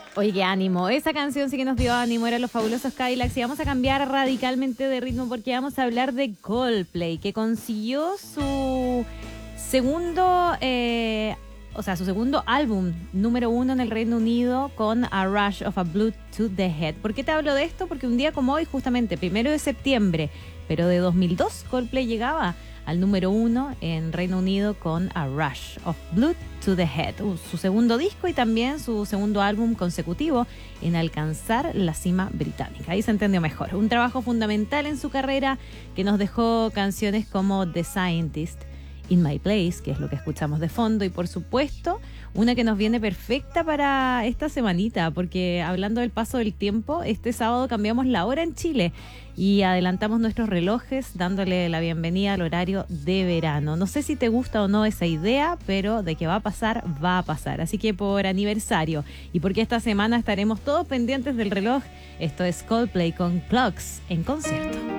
Oye, qué ánimo. Esa canción sí que nos dio ánimo, eran los Fabulosos Cadillacs. Y vamos a cambiar radicalmente de ritmo porque vamos a hablar de Coldplay, que consiguió su segundo, su segundo álbum número 1 en el Reino Unido con A Rush of a Blood to the Head. ¿Por qué te hablo de esto? Porque un día como hoy, justamente 1 de septiembre, pero de 2002, Coldplay llegaba al número 1 en Reino Unido con A Rush of Blood to the Head, su segundo disco y también su segundo álbum consecutivo en alcanzar la cima británica. Ahí se entendió mejor. Un trabajo fundamental en su carrera que nos dejó canciones como The Scientist, In My Place, que es lo que escuchamos de fondo, y por supuesto una que nos viene perfecta para esta semanita, porque hablando del paso del tiempo, este sábado cambiamos la hora en Chile y adelantamos nuestros relojes dándole la bienvenida al horario de verano. No sé si te gusta o no esa idea, pero de que va a pasar, va a pasar. Así que por aniversario y porque esta semana estaremos todos pendientes del reloj, esto es Coldplay con Clocks en concierto.